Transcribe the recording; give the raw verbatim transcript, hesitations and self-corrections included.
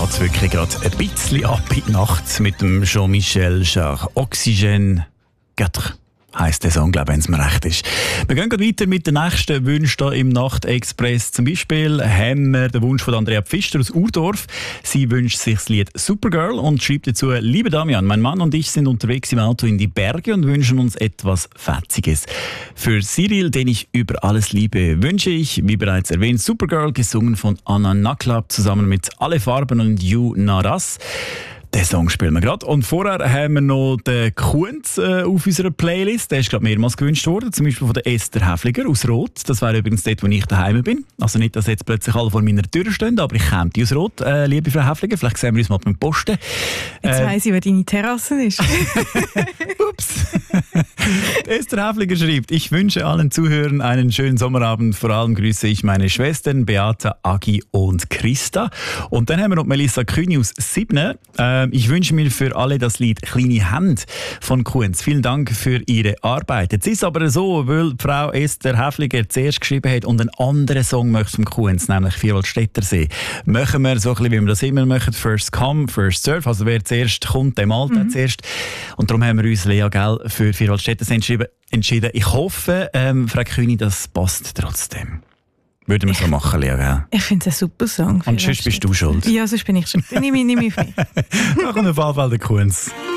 geht wirklich gerade ein bisschen ab in die Nacht mit dem Jean-Michel Jarre. Oxygène quatre heisst der Song, glaube ich, wenn es mir recht ist. Wir gehen gerade weiter mit den nächsten Wünschen hier im Nachtexpress. Zum Beispiel haben wir den Wunsch von Andrea Pfister aus Urdorf. Sie wünscht sich das Lied Supergirl und schreibt dazu: Liebe Damian, mein Mann und ich sind unterwegs im Auto in die Berge und wünschen uns etwas Fetziges. Für Cyril, den ich über alles liebe, wünsche ich, wie bereits erwähnt, Supergirl, gesungen von Anna Naklab, zusammen mit Alle Farben und You Naras. Den Song spielen wir gerade. Und vorher haben wir noch den Kunz äh, auf unserer Playlist. Der ist gerade mehrmals gewünscht worden. Zum Beispiel von der Esther Häfliger aus Rot. Das wäre übrigens dort, wo ich daheim bin. Also nicht, dass jetzt plötzlich alle vor meiner Tür stehen, aber ich käme aus Rot, äh, liebe Frau Häfliger. Vielleicht sehen wir uns mal beim Posten. Jetzt äh, weiss ich, wer deine Terrasse ist. Ups. Esther Häfliger schreibt: Ich wünsche allen Zuhörern einen schönen Sommerabend. Vor allem grüße ich meine Schwestern Beata, Agi und Christa. Und dann haben wir noch Melissa Kühni aus Sibne. Äh, Ich wünsche mir für alle das Lied «Kleine Hände» von Kunz. Vielen Dank für Ihre Arbeit. Jetzt ist es aber so, weil Frau Esther Häfliger zuerst geschrieben hat und einen anderen Song möchte vom Kunz, nämlich «Vierwaldstättersee». Machen wir so ein bisschen, wie wir das immer machen, «First come, first serve». Also wer zuerst kommt, der malt mhm. zuerst. Und darum haben wir uns, Lea, gell, für «Vierwaldstättersee» entschieden. Ich hoffe, ähm, Frau Kühni, das passt trotzdem. Würden wir so machen, Lea, gell? Ich finde es ein super Song. Und sonst bist du schuld. Ja, sonst bin ich schuld. Nimm mich, nimm mich frei. Machen wir auf jeden Fall den Kunz.